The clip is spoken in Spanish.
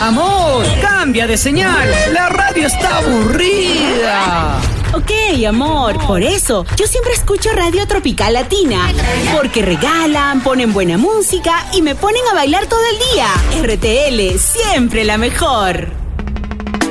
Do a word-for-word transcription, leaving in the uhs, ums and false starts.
Amor, cambia de señal. La radio está aburrida. Ok, amor, por eso yo siempre escucho Radio Tropical Latina, porque regalan, ponen buena música y me ponen a bailar todo el día. R T L, siempre la mejor.